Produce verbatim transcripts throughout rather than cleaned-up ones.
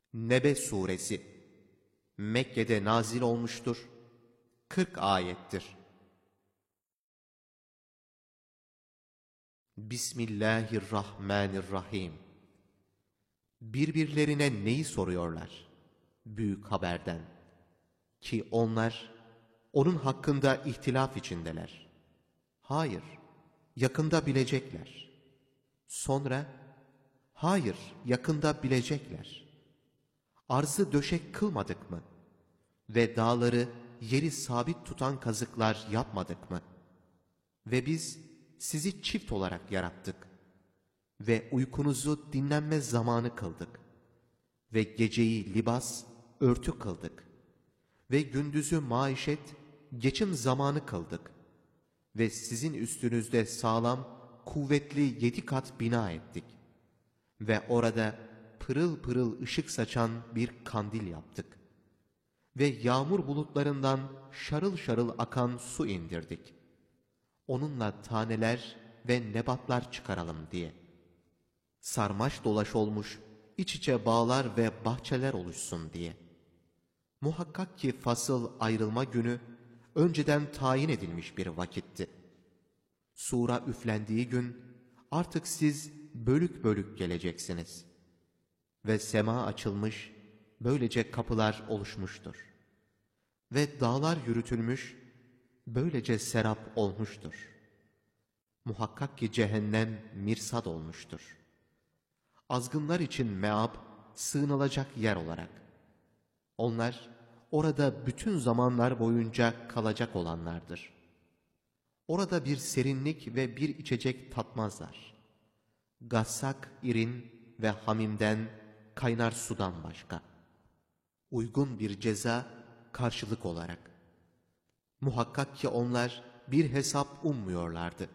Nebe suresi Mekke'de nazil olmuştur. kırk ayettir. Bismillahirrahmanirrahim. Birbirlerine neyi soruyorlar? Büyük haberden. Ki onlar onun hakkında ihtilaf içindeler. Hayır, yakında bilecekler. Sonra, hayır, yakında bilecekler. Arzı döşek kılmadık mı? Ve dağları yeri sabit tutan kazıklar yapmadık mı? Ve biz sizi çift olarak yarattık. Ve uykunuzu dinlenme zamanı kıldık. Ve geceyi libas, örtü kıldık. Ve gündüzü maişet, geçim zamanı kıldık. Ve sizin üstünüzde sağlam, kuvvetli yedi kat bina ettik. Ve orada pırıl pırıl ışık saçan bir kandil yaptık. Ve yağmur bulutlarından şarıl şarıl akan su indirdik. Onunla taneler ve nebatlar çıkaralım diye. Sarmaş dolaş olmuş, iç içe bağlar ve bahçeler oluşsun diye. Muhakkak ki fasıl ayrılma günü, önceden tayin edilmiş bir vakitti. Sura üflendiği gün, artık siz bölük bölük geleceksiniz. Ve sema açılmış, böylece kapılar oluşmuştur. Ve dağlar yürütülmüş, böylece serap olmuştur. Muhakkak ki cehennem mirsad olmuştur. Azgınlar için meab, sığınılacak yer olarak. Onlar orada bütün zamanlar boyunca kalacak olanlardır. Orada bir serinlik ve bir içecek tatmazlar. Gassak, irin ve hamimden, kaynar sudan başka. Uygun bir ceza, karşılık olarak. Muhakkak ki onlar bir hesap ummuyorlardı.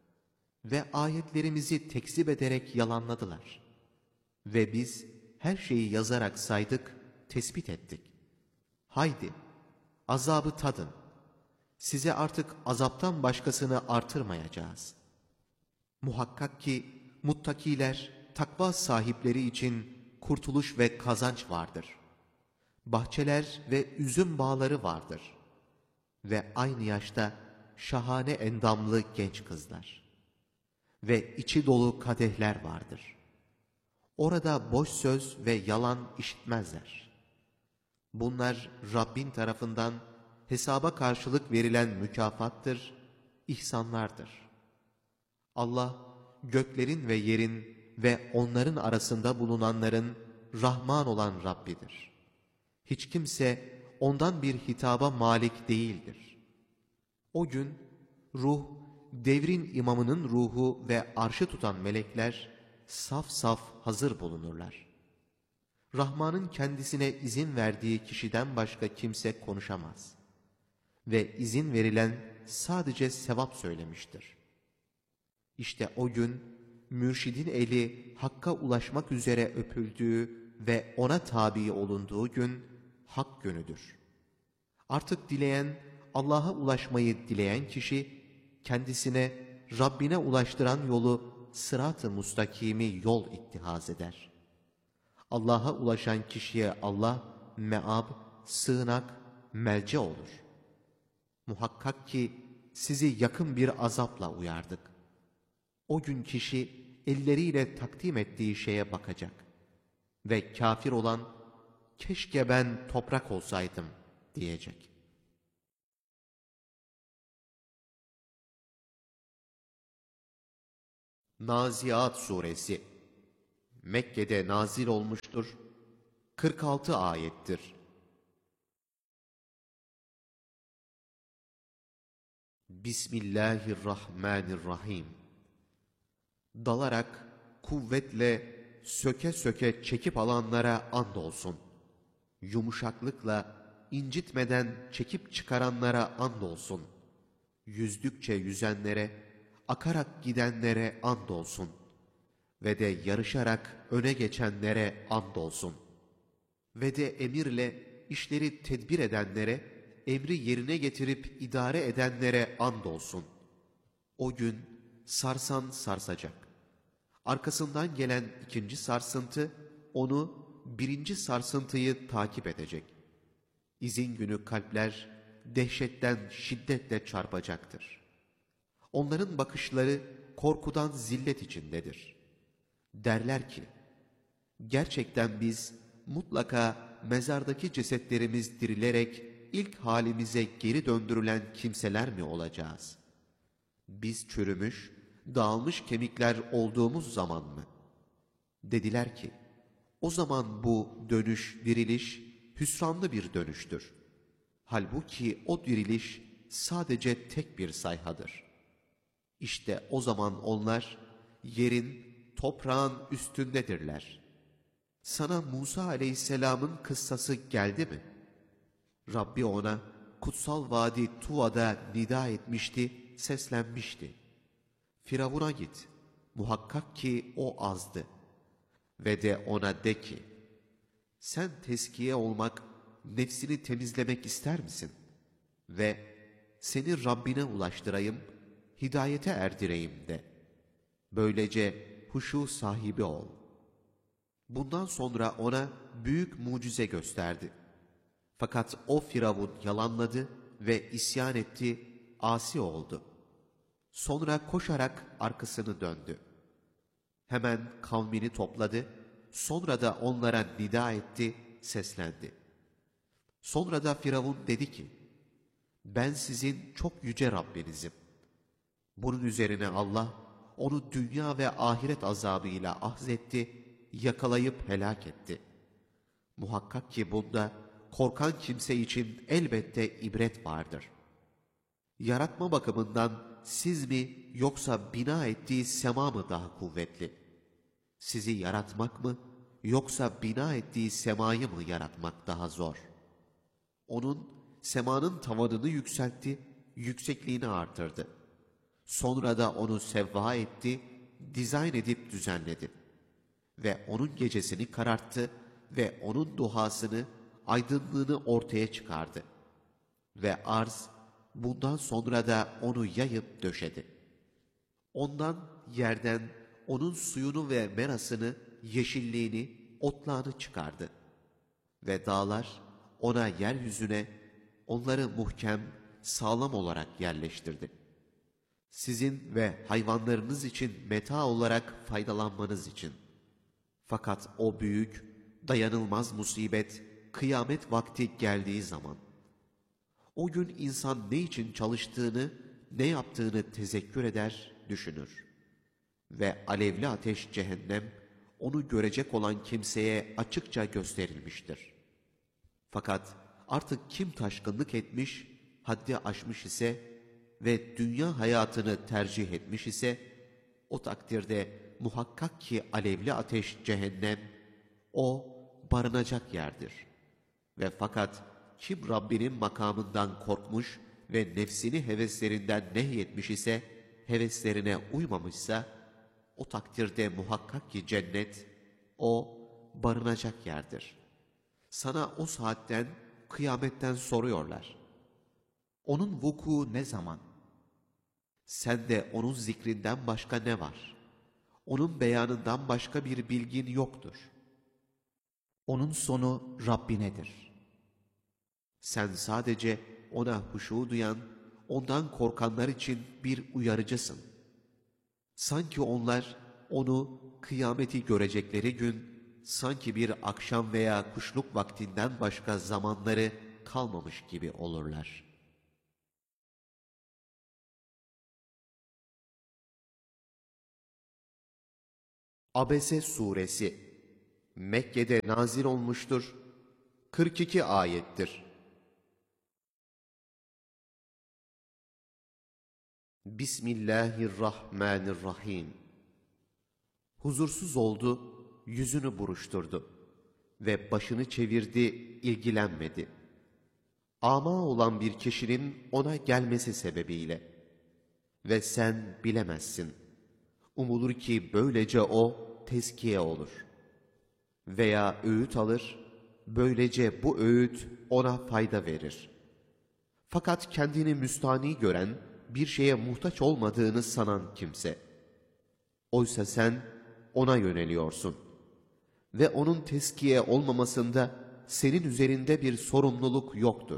Ve ayetlerimizi tekzip ederek yalanladılar. Ve biz her şeyi yazarak saydık, tespit ettik. Haydi, azabı tadın. Size artık azaptan başkasını artırmayacağız. Muhakkak ki muttakiler, takva sahipleri için kurtuluş ve kazanç vardır. Bahçeler ve üzüm bağları vardır. Ve aynı yaşta şahane endamlı genç kızlar. Ve içi dolu kadehler vardır. Orada boş söz ve yalan işitmezler. Bunlar Rabbin tarafından hesaba karşılık verilen mükafattır, ihsanlardır. Allah, göklerin ve yerin ve onların arasında bulunanların Rahman olan Rabbidir. Hiç kimse ondan bir hitaba malik değildir. O gün ruh, devrin imamının ruhu ve arşı tutan melekler saf saf hazır bulunurlar. Rahman'ın kendisine izin verdiği kişiden başka kimse konuşamaz. Ve izin verilen sadece sevap söylemiştir. İşte o gün mürşidin eli hakka ulaşmak üzere öpüldüğü ve ona tabi olunduğu gün hak günüdür. Artık dileyen, Allah'a ulaşmayı dileyen kişi kendisine Rabbine ulaştıran yolu sırat-ı mustakimi yol ittihaz eder. Allah'a ulaşan kişiye Allah meab, sığınak, melce olur. Muhakkak ki sizi yakın bir azapla uyardık. O gün kişi elleriyle takdim ettiği şeye bakacak. Ve kafir olan, keşke ben toprak olsaydım diyecek. Naziat suresi Mekke'de nazil olmuştur. kırk altı ayettir. Bismillahirrahmanirrahim. Dalarak, kuvvetle, söke söke çekip alanlara andolsun. Yumuşaklıkla, incitmeden çekip çıkaranlara andolsun. Yüzdükçe yüzenlere, akarak gidenlere andolsun. Ve de yarışarak öne geçenlere andolsun. Ve de emirle işleri tedbir edenlere, emri yerine getirip idare edenlere andolsun. O gün sarsan sarsacak. Arkasından gelen ikinci sarsıntı, onu birinci sarsıntıyı takip edecek. İzin günü kalpler dehşetten şiddetle çarpacaktır. Onların bakışları korkudan zillet içindedir. Derler ki, gerçekten biz mutlaka mezardaki cesetlerimiz dirilerek ilk halimize geri döndürülen kimseler mi olacağız? Biz çürümüş, dağılmış kemikler olduğumuz zaman mı? Dediler ki, o zaman bu dönüş, diriliş hüsranlı bir dönüştür. Halbuki o diriliş sadece tek bir sayhadır. İşte o zaman onlar yerin, toprağın üstündedirler. Sana Musa aleyhisselamın kıssası geldi mi? Rabbi ona kutsal vadi Tuva'da nida etmişti, seslenmişti. Firavun'a git, muhakkak ki o azdı. Ve de ona de ki, sen tezkiye olmak, nefsini temizlemek ister misin? Ve seni Rabbine ulaştırayım, hidayete erdireyim de. Böylece huşu sahibi ol. Bundan sonra ona büyük mucize gösterdi. Fakat o Firavun yalanladı ve isyan etti, asi oldu. Sonra koşarak arkasını döndü. Hemen kavmini topladı, sonra da onlara nida etti, seslendi. Sonra da Firavun dedi ki, ben sizin çok yüce Rabbinizim. Bunun üzerine Allah, onu dünya ve ahiret azabıyla ahzetti, yakalayıp helak etti. Muhakkak ki bunda korkan kimse için elbette ibret vardır. Yaratma bakımından siz mi yoksa bina ettiği sema mı daha kuvvetli? Sizi yaratmak mı yoksa bina ettiği semayı mı yaratmak daha zor? Onun semanın tavanını yükseltti, yüksekliğini artırdı. Sonra da onu sevva etti, dizayn edip düzenledi. Ve onun gecesini kararttı ve onun duhasını, aydınlığını ortaya çıkardı. Ve arz, bundan sonra da onu yayıp döşedi. Ondan, yerden, onun suyunu ve merasını, yeşilliğini, otlağını çıkardı. Ve dağlar, ona yeryüzüne, onları muhkem, sağlam olarak yerleştirdi. Sizin ve hayvanlarınız için meta olarak faydalanmanız için. Fakat o büyük, dayanılmaz musibet, kıyamet vakti geldiği zaman, o gün insan ne için çalıştığını, ne yaptığını tezekkür eder, düşünür. Ve alevli ateş cehennem, onu görecek olan kimseye açıkça gösterilmiştir. Fakat artık kim taşkınlık etmiş, haddi aşmış ise ve dünya hayatını tercih etmiş ise, o takdirde muhakkak ki alevli ateş cehennem, o barınacak yerdir. Ve fakat kim Rabbinin makamından korkmuş ve nefsini heveslerinden nehyetmiş ise, heveslerine uymamışsa, o takdirde muhakkak ki cennet, o barınacak yerdir. Sana o saatten, kıyametten soruyorlar. Onun vuku ne zaman? Sen de onun zikrinden başka ne var? Onun beyanından başka bir bilgin yoktur. Onun sonu Rabbinedir. Sen sadece ona huşu duyan, ondan korkanlar için bir uyarıcısın. Sanki onlar onu kıyameti görecekleri gün, sanki bir akşam veya kuşluk vaktinden başka zamanları kalmamış gibi olurlar. Abese Suresi Mekke'de nazil olmuştur. kırk iki ayettir. Bismillahirrahmanirrahim. Huzursuz oldu, yüzünü buruşturdu ve başını çevirdi, ilgilenmedi. Ama olan bir kişinin ona gelmesi sebebiyle. Ve sen bilemezsin. Umulur ki böylece o tezkiye olur. Veya öğüt alır, böylece bu öğüt ona fayda verir. Fakat kendini müstani gören, bir şeye muhtaç olmadığını sanan kimse. Oysa sen ona yöneliyorsun. ve onun teskiye olmamasında senin üzerinde bir sorumluluk yoktur.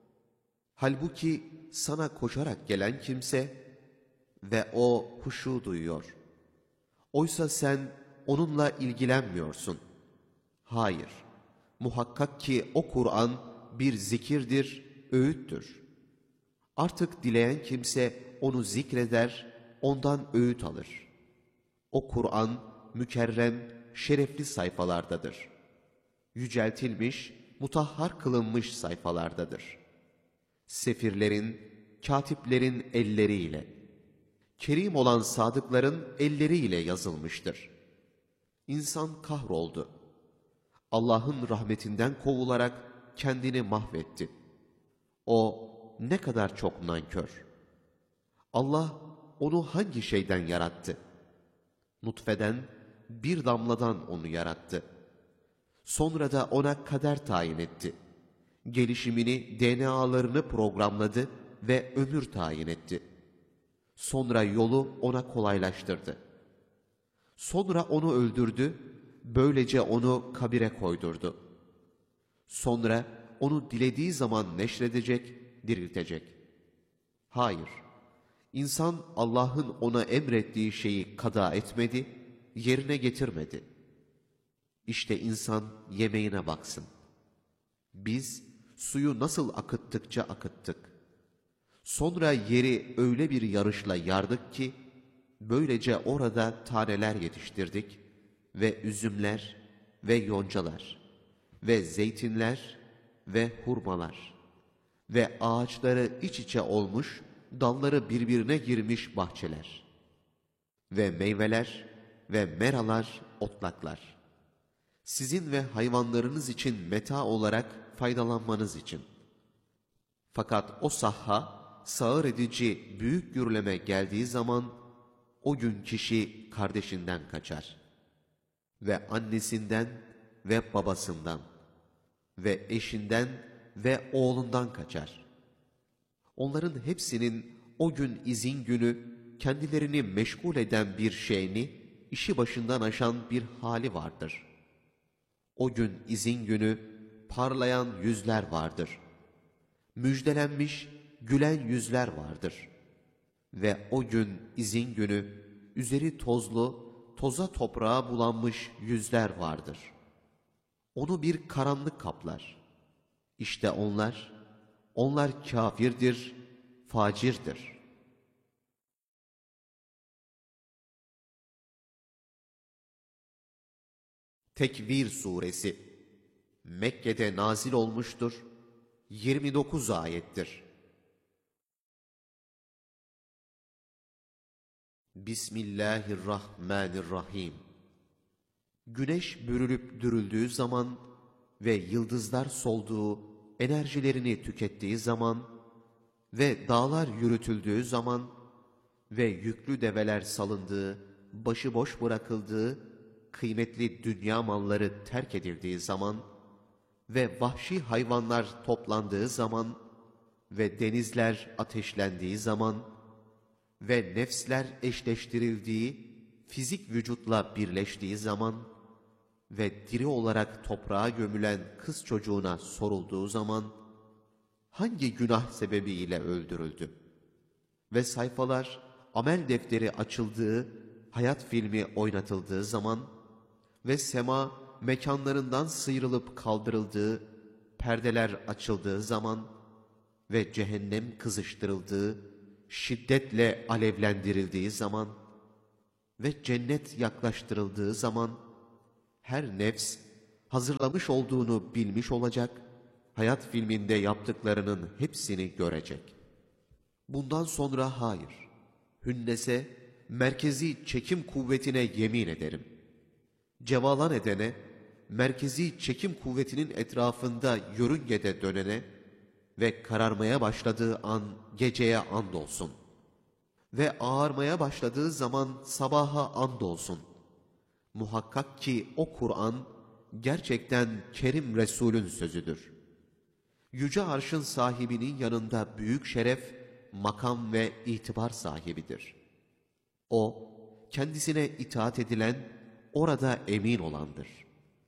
Halbuki sana koşarak gelen kimse ve o huşu duyuyor. Oysa sen onunla ilgilenmiyorsun. Hayır, muhakkak ki o Kur'an bir zikirdir, öğüttür. Artık dileyen kimse onu zikreder, ondan öğüt alır. O Kur'an mükerrem, şerefli sayfalardadır. Yüceltilmiş, mutahhar kılınmış sayfalardadır. Sefirlerin, katiplerin elleriyle, kerim olan sadıkların elleriyle yazılmıştır. İnsan kahroldu. Allah'ın rahmetinden kovularak kendini mahvetti. O ne kadar çok nankör. Allah onu hangi şeyden yarattı? Nutfeden, bir damladan onu yarattı. Sonra da ona kader tayin etti. Gelişimini, D N A'larını programladı ve ömür tayin etti. Sonra yolu ona kolaylaştırdı. Sonra onu öldürdü, böylece onu kabire koydurdu. Sonra onu dilediği zaman neşredecek, diriltecek. Hayır, insan Allah'ın ona emrettiği şeyi kada etmedi, yerine getirmedi. İşte insan yemeğine baksın. Biz suyu nasıl akıttıkça akıttık. Sonra yeri öyle bir yarışla yardık ki, böylece orada taneler yetiştirdik ve üzümler ve yoncalar ve zeytinler ve hurmalar ve ağaçları iç içe olmuş, dalları birbirine girmiş bahçeler ve meyveler ve meralar, otlaklar. Sizin ve hayvanlarınız için meta olarak faydalanmanız için. Fakat o sahha, sağır edici büyük gürleme geldiği zaman, o gün kişi kardeşinden kaçar. Ve annesinden ve babasından ve eşinden ve oğlundan kaçar. Onların hepsinin o gün izin günü kendilerini meşgul eden bir şeyini, işi başından aşan bir hali vardır. O gün izin günü parlayan yüzler vardır. Müjdelenmiş, gülen yüzler vardır. Ve o gün izin günü üzeri tozlu, toza toprağa bulanmış yüzler vardır. Onu bir karanlık kaplar. İşte onlar, onlar kâfirdir, facirdir. Tekvir Suresi Mekke'de nazil olmuştur, yirmi dokuz ayettir. Bismillahirrahmanirrahim. Güneş bürülüp dürüldüğü zaman ve yıldızlar solduğu, enerjilerini tükettiği zaman ve dağlar yürütüldüğü zaman ve yüklü develer salındığı, başıboş bırakıldığı, kıymetli dünya malları terk edildiği zaman ve vahşi hayvanlar toplandığı zaman ve denizler ateşlendiği zaman ve nefsler eşleştirildiği, fizik vücutla birleştiği zaman ve diri olarak toprağa gömülen kız çocuğuna sorulduğu zaman, hangi günah sebebiyle öldürüldü? Ve sayfalar, amel defteri açıldığı, hayat filmi oynatıldığı zaman ve sema mekanlarından sıyrılıp kaldırıldığı, perdeler açıldığı zaman ve cehennem kızıştırıldığı, şiddetle alevlendirildiği zaman ve cennet yaklaştırıldığı zaman, her nefs hazırlamış olduğunu bilmiş olacak, hayat filminde yaptıklarının hepsini görecek. Bundan sonra hayır, hünnese, merkezi çekim kuvvetine yemin ederim. Cevalan edene, merkezi çekim kuvvetinin etrafında yörüngede dönene ve kararmaya başladığı an geceye andolsun. Ve ağarmaya başladığı zaman sabaha andolsun. Muhakkak ki o Kur'an gerçekten Kerim Resul'ün sözüdür. Yüce Arş'ın sahibinin yanında büyük şeref, makam ve itibar sahibidir. O, kendisine itaat edilen, orada emin olandır.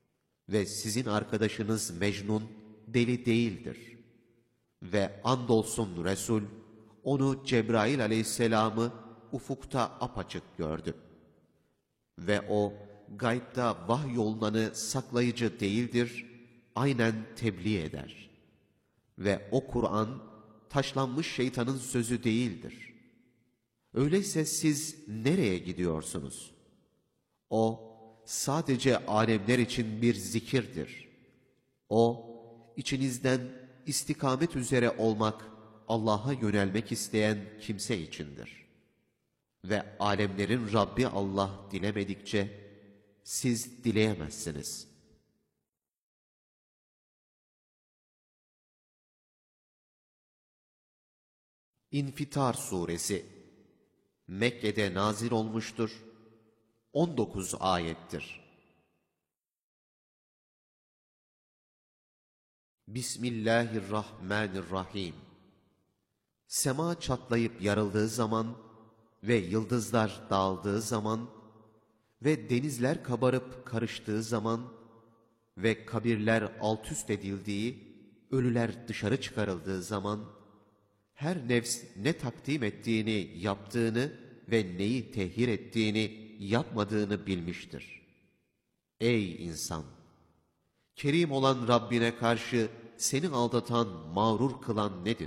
Ve sizin arkadaşınız Mecnun deli değildir. Ve andolsun Resul, onu Cebrail aleyhisselamı ufukta apaçık gördü. Ve o, gaybda vahyolunanı saklayıcı değildir, aynen tebliğ eder. Ve o Kur'an, taşlanmış şeytanın sözü değildir. Öyleyse siz nereye gidiyorsunuz? O, sadece alemler için bir zikirdir. O, içinizden istikamet üzere olmak, Allah'a yönelmek isteyen kimse içindir. Ve alemlerin Rabbi Allah dilemedikçe, siz dileyemezsiniz. İnfitar Suresi Mekke'de nazil olmuştur. on dokuz ayettir. Bismillahirrahmanirrahim. Sema çatlayıp yarıldığı zaman ve yıldızlar dağıldığı zaman ve denizler kabarıp karıştığı zaman ve kabirler alt üst edildiği, ölüler dışarı çıkarıldığı zaman, her nefs ne takdim ettiğini, yaptığını ve neyi tehir ettiğini, yapmadığını bilmiştir. Ey insan! Kerim olan Rabbine karşı seni aldatan, mağrur kılan nedir?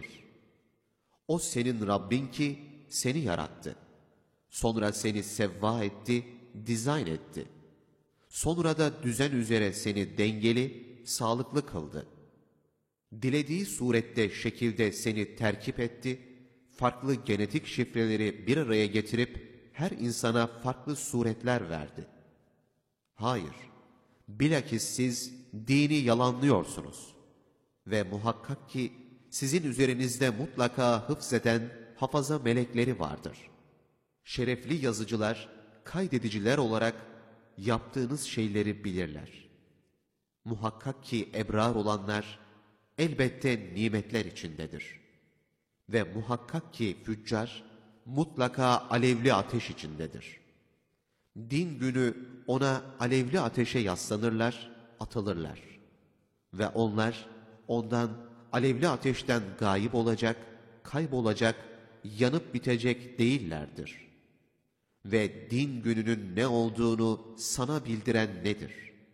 O senin Rabbin ki seni yarattı. Sonra seni sevva etti, dizayn etti. Sonra da düzen üzere seni dengeli, sağlıklı kıldı. Dilediği surette, şekilde seni terkip etti, farklı genetik şifreleri bir araya getirip her insana farklı suretler verdi. Hayır, bilakis siz dini yalanlıyorsunuz. Ve muhakkak ki sizin üzerinizde mutlaka hıfzeden hafaza melekleri vardır. Şerefli yazıcılar, kaydediciler olarak yaptığınız şeyleri bilirler. Muhakkak ki ebrar olanlar elbette nimetler içindedir. Ve muhakkak ki füccar mutlaka alevli ateş içindedir. Din günü ona alevli ateşe yaslanırlar, atılırlar. Ve onlar ondan, alevli ateşten gayip olacak, kaybolacak, yanıp bitecek değillerdir. Ve din gününün ne olduğunu sana bildiren nedir?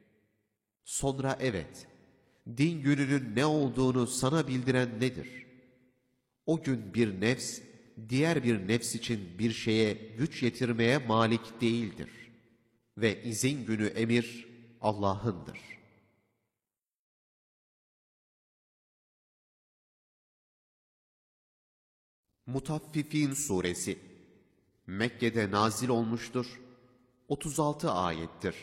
Sonra evet, din gününün ne olduğunu sana bildiren nedir? O gün bir nefs, diğer bir nefs için bir şeye güç yetirmeye malik değildir. Ve izin günü emir Allah'ındır. Mutaffifin Suresi Mekke'de nazil olmuştur. otuz altı ayettir.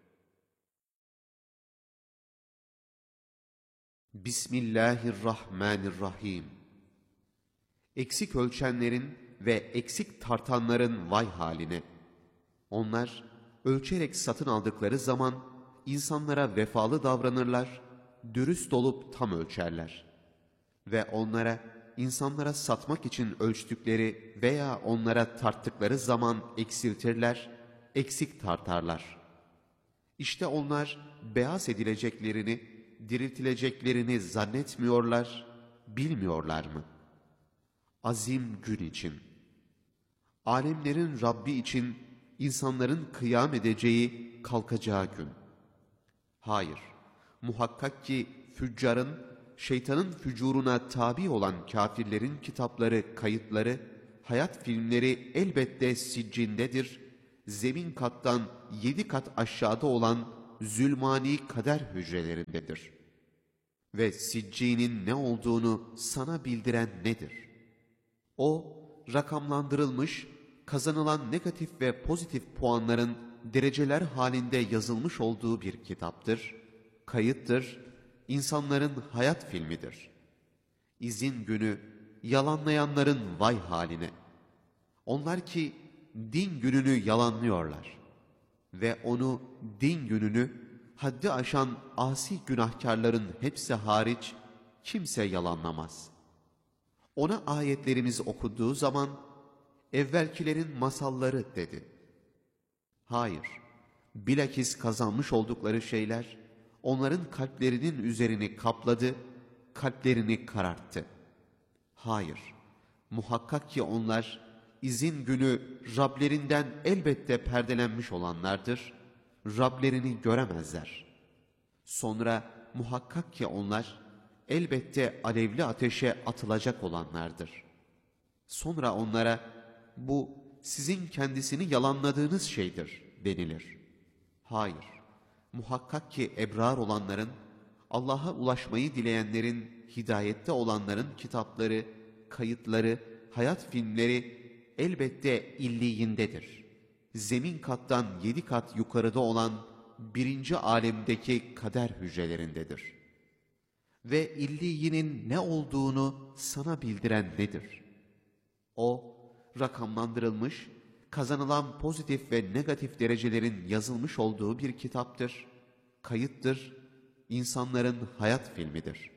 Bismillahirrahmanirrahim. Eksik ölçenlerin ve eksik tartanların vay haline. Onlar ölçerek satın aldıkları zaman insanlara vefalı davranırlar, dürüst olup tam ölçerler. Ve onlara, insanlara satmak için ölçtükleri veya onlara tarttıkları zaman eksiltirler, eksik tartarlar. İşte onlar beyaz edileceklerini, diriltileceklerini zannetmiyorlar, bilmiyorlar mı? Azim gün için, alemlerin Rabbi için insanların kıyam edeceği, kalkacağı gün. Hayır, muhakkak ki füccarın, şeytanın fücuruna tabi olan kafirlerin kitapları, kayıtları, hayat filmleri elbette siccindedir, zemin kattan yedi kat aşağıda olan zulmani kader hücrelerindedir. Ve siccinin ne olduğunu sana bildiren nedir? O, rakamlandırılmış, kazanılan negatif ve pozitif puanların dereceler halinde yazılmış olduğu bir kitaptır, kayıttır, insanların hayat filmidir. İzin günü yalanlayanların vay haline. Onlar ki din gününü yalanlıyorlar ve onu, din gününü, haddi aşan asi günahkarların hepsi hariç kimse yalanlamaz. Ona ayetlerimiz okunduğu zaman evvelkilerin masalları dedi. Hayır, bilakis kazanmış oldukları şeyler onların kalplerinin üzerini kapladı, kalplerini kararttı. Hayır, muhakkak ki onlar izin günü Rablerinden elbette perdelenmiş olanlardır, Rablerini göremezler. Sonra muhakkak ki onlar elbette alevli ateşe atılacak olanlardır. Sonra onlara bu sizin kendisini yalanladığınız şeydir denilir. Hayır, muhakkak ki ebrar olanların, Allah'a ulaşmayı dileyenlerin, hidayette olanların kitapları, kayıtları, hayat filmleri elbette illiyindedir. Zemin kattan yedi kat yukarıda olan birinci alemdeki kader hücrelerindedir. Ve illiyinin ne olduğunu sana bildiren nedir? O, rakamlandırılmış, kazanılan pozitif ve negatif derecelerin yazılmış olduğu bir kitaptır, kayıttır, insanların hayat filmidir.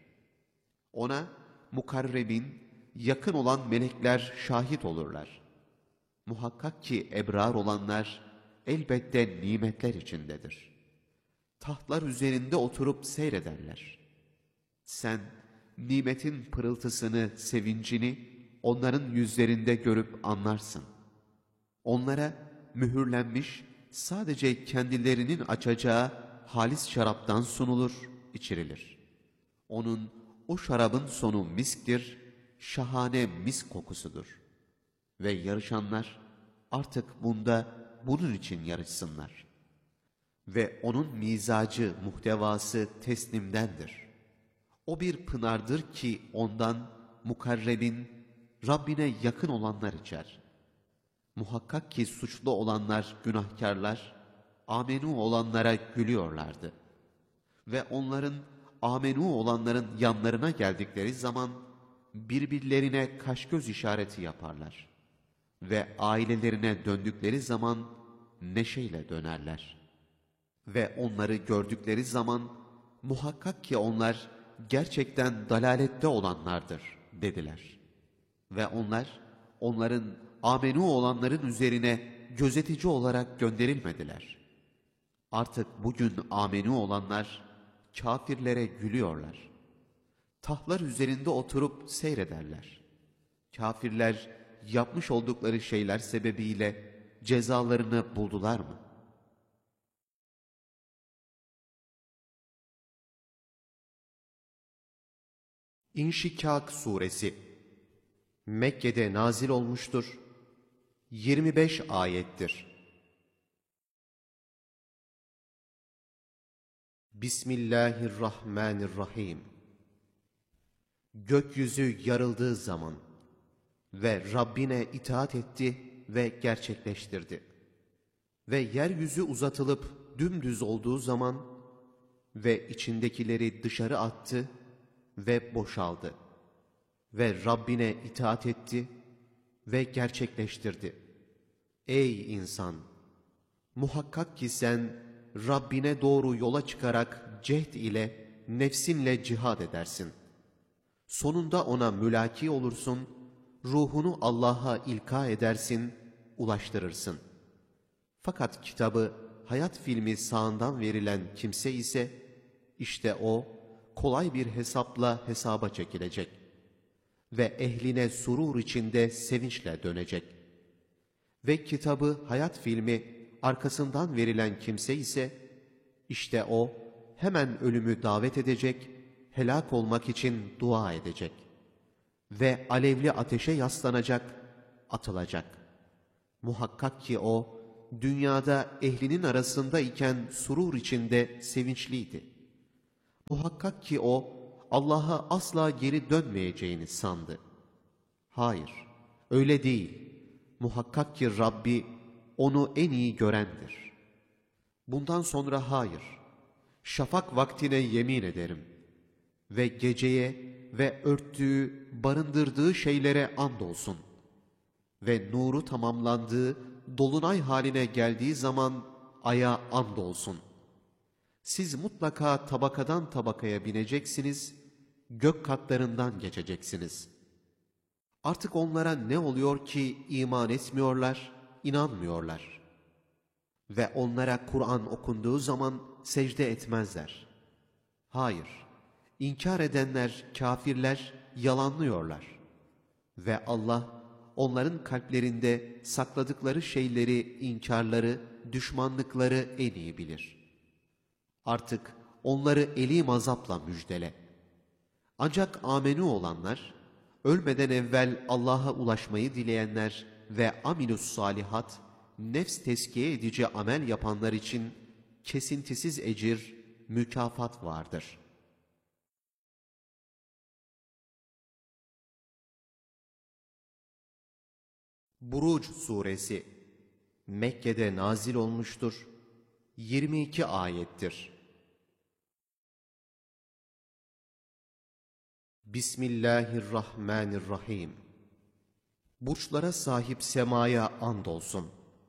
Ona mukarrebin, yakın olan melekler şahit olurlar. Muhakkak ki ebrar olanlar elbette nimetler içindedir. Tahtlar üzerinde oturup seyrederler. Sen nimetin pırıltısını, sevincini onların yüzlerinde görüp anlarsın. Onlara mühürlenmiş, sadece kendilerinin açacağı halis şaraptan sunulur, içirilir. Onun, o şarabın sonu misktir, şahane misk kokusudur. Ve yarışanlar artık bunda bunun için yarışsınlar. Ve onun mizacı, muhtevası teslimdendir. O bir pınardır ki ondan mukarrebin, Rabbine yakın olanlar içer. Muhakkak ki suçlu olanlar, günahkarlar, amenu olanlara gülüyorlardı. Ve onların, amenu olanların yanlarına geldikleri zaman, birbirlerine kaş göz işareti yaparlar. Ve ailelerine döndükleri zaman, neşeyle dönerler. Ve onları gördükleri zaman, muhakkak ki onlar, gerçekten dalalette olanlardır, dediler. Ve onlar, onların amenu olanların üzerine gözetici olarak gönderilmediler. Artık bugün amenu olanlar, kafirlere gülüyorlar. Tahtlar üzerinde oturup seyrederler. Kafirler, yapmış oldukları şeyler sebebiyle cezalarını buldular mı? İnşikak Suresi Mekke'de nazil olmuştur. yirmi beş ayettir. Bismillahirrahmanirrahim. Gökyüzü yarıldığı zaman ve Rabbine itaat etti ve gerçekleştirdi. Ve yeryüzü uzatılıp dümdüz olduğu zaman ve içindekileri dışarı attı ve boşaldı. Ve Rabbine itaat etti ve gerçekleştirdi. Ey insan! Muhakkak ki sen Rabbine doğru yola çıkarak cehd ile, nefsinle cihad edersin. Sonunda ona mülaki olursun, ruhunu Allah'a ilka edersin, ulaştırırsın. Fakat kitabı, hayat filmi sağından verilen kimse ise, işte o, kolay bir hesapla hesaba çekilecek ve ehline surur içinde sevinçle dönecek. Ve kitabı, hayat filmi arkasından verilen kimse ise, işte o, hemen ölümü davet edecek, helak olmak için dua edecek. Ve alevli ateşe yaslanacak, atılacak. Muhakkak ki o, dünyada ehlinin arasında iken surur içinde sevinçliydi. Muhakkak ki o, Allah'a asla geri dönmeyeceğini sandı. Hayır, öyle değil. Muhakkak ki Rabbi, onu en iyi görendir. Bundan sonra hayır, şafak vaktine yemin ederim ve geceye ve örttüğü, barındırdığı şeylere andolsun ve nuru tamamlandığı, dolunay haline geldiği zaman aya andolsun. Siz mutlaka tabakadan tabakaya bineceksiniz, gök katlarından geçeceksiniz. Artık onlara ne oluyor ki iman etmiyorlar, inanmıyorlar. Ve onlara Kur'an okunduğu zaman secde etmezler. Hayır, inkar edenler, kâfirler yalanlıyorlar. Ve Allah, onların kalplerinde sakladıkları şeyleri, inkarları, düşmanlıkları en iyi bilir. Artık onları elîm azapla müjdele. Ancak amenü olanlar, ölmeden evvel Allah'a ulaşmayı dileyenler ve amilus salihat, nefs tezkiye edici amel yapanlar için kesintisiz ecir, mükafat vardır. Buruc Suresi Mekke'de nazil olmuştur. yirmi iki ayettir. Bismillahirrahmanirrahim. Burçlara sahip semaya andolsun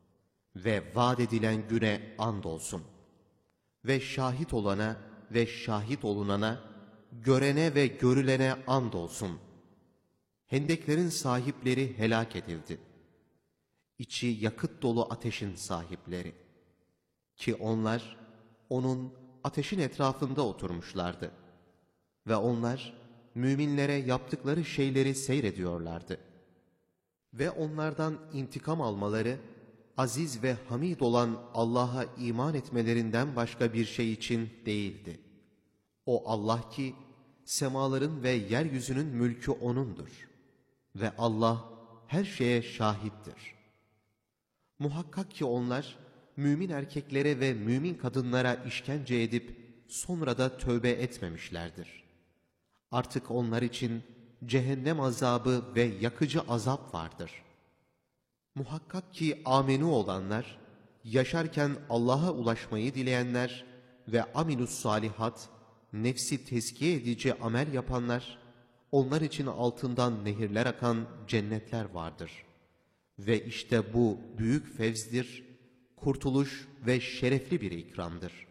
ve vaat edilen güne andolsun ve şahit olana ve şahit olunana, görene ve görülene andolsun. Hendeklerin sahipleri helak edildi. İçi yakıt dolu ateşin sahipleri. Ki onlar onun ateşin etrafında oturmuşlardı. Ve onlar müminlere yaptıkları şeyleri seyrediyorlardı. Ve onlardan intikam almaları, aziz ve hamid olan Allah'a iman etmelerinden başka bir şey için değildi. O Allah ki, semaların ve yeryüzünün mülkü O'nundur. Ve Allah her şeye şahittir. Muhakkak ki onlar, mümin erkeklere ve mümin kadınlara işkence edip, sonra da tövbe etmemişlerdir. Artık onlar için cehennem azabı ve yakıcı azap vardır. Muhakkak ki amenü olanlar, yaşarken Allah'a ulaşmayı dileyenler ve amilus salihat, nefsi tezkiye edici amel yapanlar, onlar için altından nehirler akan cennetler vardır. Ve işte bu büyük fevzdir, kurtuluş ve şerefli bir ikramdır.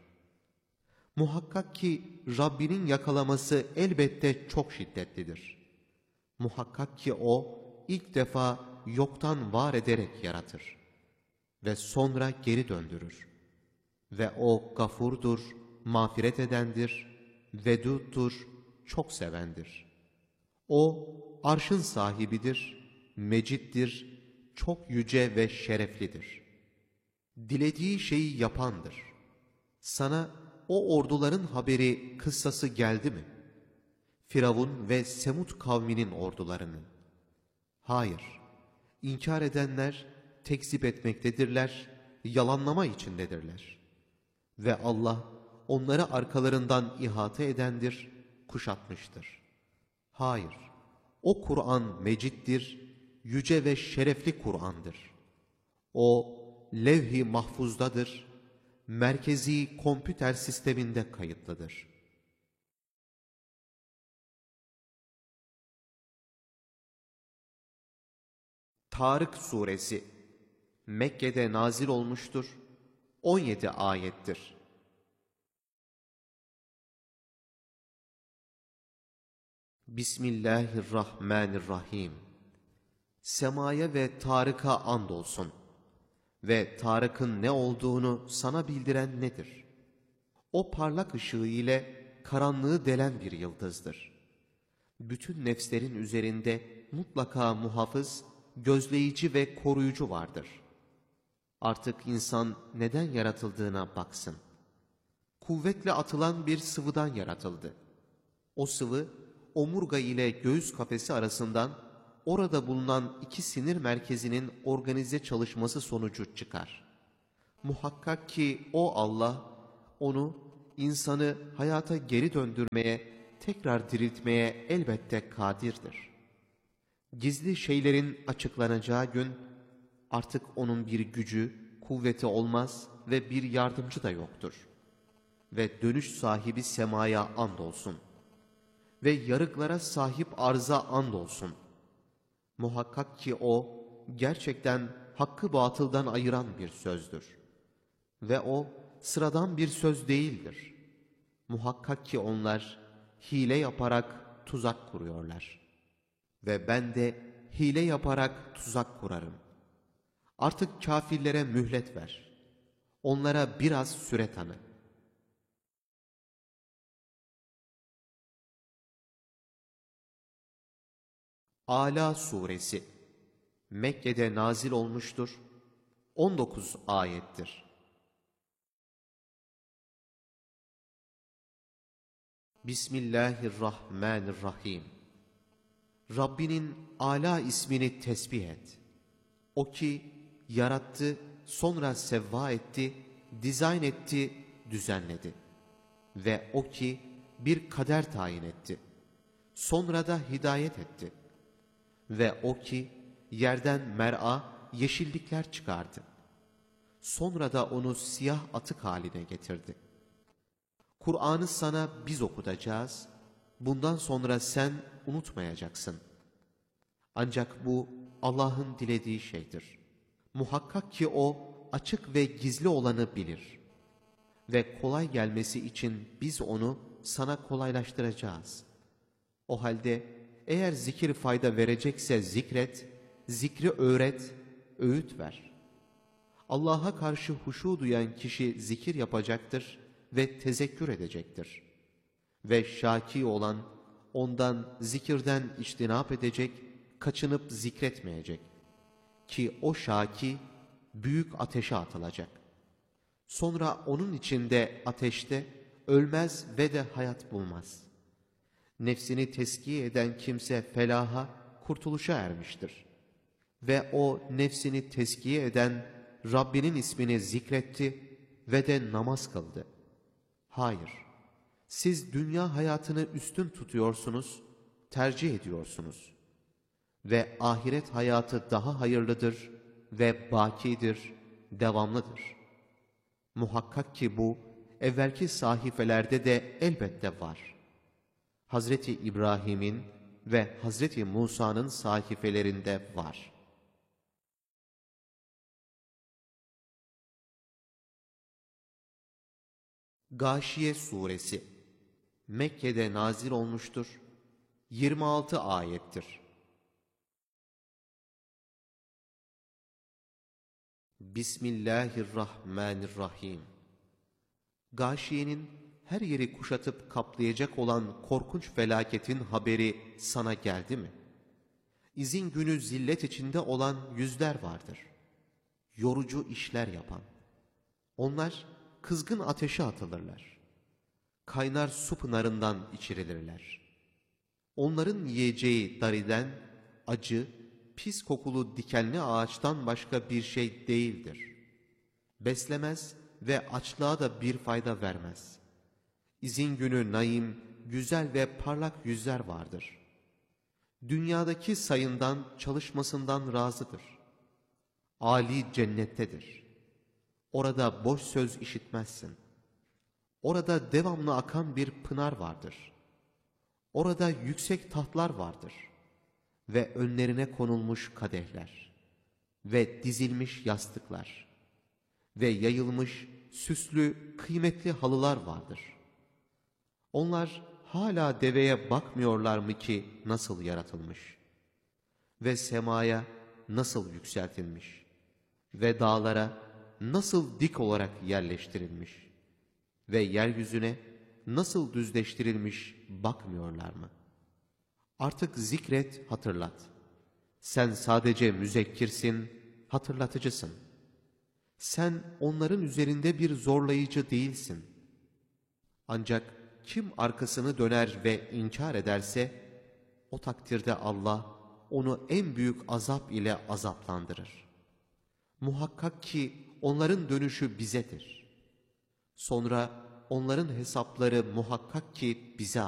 Muhakkak ki Rabbinin yakalaması elbette çok şiddetlidir. Muhakkak ki O ilk defa yoktan var ederek yaratır ve sonra geri döndürür. Ve O gafurdur, mağfiret edendir, veduddur, çok sevendir. O arşın sahibidir, meciddir, çok yüce ve şereflidir. Dilediği şeyi yapandır. Sana o orduların haberi, kıssası geldi mi? Firavun ve Semud kavminin ordularının. Hayır, inkar edenler tekzip etmektedirler, yalanlama içindedirler. Ve Allah onları arkalarından ihate edendir, kuşatmıştır. Hayır, o Kur'an meciddir, yüce ve şerefli Kur'an'dır. O levh-i mahfuzdadır, merkezi kompüter sisteminde kayıtlıdır. Tarık Suresi Mekke'de nazil olmuştur. on yedi ayettir. Bismillahirrahmanirrahim. Semaya ve Tarık'a andolsun. Ve Tarık'ın ne olduğunu sana bildiren nedir? O parlak ışığı ile karanlığı delen bir yıldızdır. Bütün nefslerin üzerinde mutlaka muhafız, gözleyici ve koruyucu vardır. Artık insan neden yaratıldığına baksın. Kuvvetle atılan bir sıvıdan yaratıldı. O sıvı, omurga ile göğüs kafesi arasından orada bulunan iki sinir merkezinin organize çalışması sonucu çıkar. Muhakkak ki o Allah, onu, insanı hayata geri döndürmeye, tekrar diriltmeye elbette kadirdir. Gizli şeylerin açıklanacağı gün, artık onun bir gücü, kuvveti olmaz ve bir yardımcı da yoktur. Ve dönüş sahibi semaya andolsun. Ve yarıklara sahip arza andolsun. Muhakkak ki o, gerçekten hakkı batıldan ayıran bir sözdür. Ve o, sıradan bir söz değildir. Muhakkak ki onlar, hile yaparak tuzak kuruyorlar. Ve ben de hile yaparak tuzak kurarım. Artık kâfirlere mühlet ver. Onlara biraz süre tanı. Ala suresi Mekke'de nazil olmuştur. on dokuz ayettir. Bismillahirrahmanirrahim. Rabbinin Ala ismini tesbih et. O ki yarattı, sonra sevva etti, dizayn etti, düzenledi. Ve o ki bir kader tayin etti. Sonra da hidayet etti. Ve o ki yerden mer'a, yeşillikler çıkardı. Sonra da onu siyah atık haline getirdi. Kur'an'ı sana biz okutacağız. Bundan sonra sen unutmayacaksın. Ancak bu Allah'ın dilediği şeydir. Muhakkak ki O açık ve gizli olanı bilir. Ve kolay gelmesi için biz onu sana kolaylaştıracağız. O halde eğer zikir fayda verecekse zikret, zikri öğret, öğüt ver. Allah'a karşı huşu duyan kişi zikir yapacaktır ve tezekkür edecektir. Ve şaki olan ondan, zikirden içtinap edecek, kaçınıp zikretmeyecek. Ki o şaki büyük ateşe atılacak. Sonra onun içinde ateşte ölmez ve de hayat bulmaz. Nefsini teskiye eden kimse felaha, kurtuluşa ermiştir. Ve o nefsini teskiye eden Rabbinin ismini zikretti ve de namaz kıldı. Hayır, siz dünya hayatını üstün tutuyorsunuz, tercih ediyorsunuz. Ve ahiret hayatı daha hayırlıdır ve bakidir, devamlıdır. Muhakkak ki bu, evvelki sahifelerde de elbette var. Hazreti İbrahim'in ve Hazreti Musa'nın sahifelerinde var. Gâşiye suresi Mekke'de nazil olmuştur. yirmi altı ayettir. Bismillahirrahmanirrahim. Gâşiyenin her yeri kuşatıp kaplayacak olan korkunç felaketin haberi sana geldi mi? İzin günü zillet içinde olan yüzler vardır. Yorucu işler yapan. Onlar kızgın ateşe atılırlar. Kaynar su pınarından içirilirler. Onların yiyeceği dariden, acı, pis kokulu dikenli ağaçtan başka bir şey değildir. Beslemez ve açlığa da bir fayda vermez. İzin günü naim, güzel ve parlak yüzler vardır. Dünyadaki sayından, çalışmasından razıdır. Âli cennettedir. Orada boş söz işitmezsin. Orada devamlı akan bir pınar vardır. Orada yüksek tahtlar vardır. Ve önlerine konulmuş kadehler. Ve dizilmiş yastıklar. Ve yayılmış, süslü, kıymetli halılar vardır. Onlar hala deveye bakmıyorlar mı ki nasıl yaratılmış? Ve semaya nasıl yükseltilmiş? Ve dağlara nasıl dik olarak yerleştirilmiş? Ve yeryüzüne nasıl düzleştirilmiş bakmıyorlar mı? Artık zikret, hatırlat. Sen sadece müzekkirsin, hatırlatıcısın. Sen onların üzerinde bir zorlayıcı değilsin. Ancak kim arkasını döner ve inkar ederse, o takdirde Allah onu en büyük azap ile azaplandırır. Muhakkak ki onların dönüşü bizedir. Sonra onların hesapları muhakkak ki bize